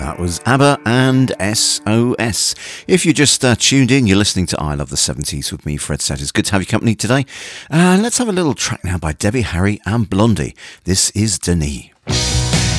That was ABBA and SOS. If you just tuned in, you're listening to I Love the 70s with me, Fred Setters. Good to have you company today. Let's have a little track now by Debbie Harry and Blondie. This is Denis.